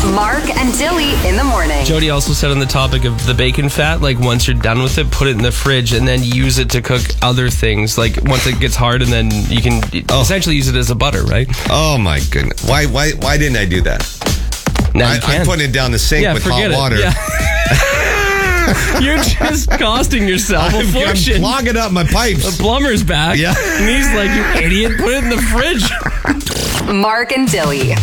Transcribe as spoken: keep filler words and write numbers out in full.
Mark and Dilly in the morning. Jody also said on the topic of the bacon fat, like once you're done with it, put it in the fridge and then use it to cook other things. Like once it gets hard, and then you can oh. essentially use it as a butter, right? Oh my goodness! Why? Why? Why didn't I do that? Now I, you can. I'm putting it down the sink yeah, with forget hot water. It. Yeah. You're just costing yourself a fortune. I'm clogging up my pipes. The plumber's back. Yeah. And he's like, you idiot, put it in the fridge. Mark and Dilly.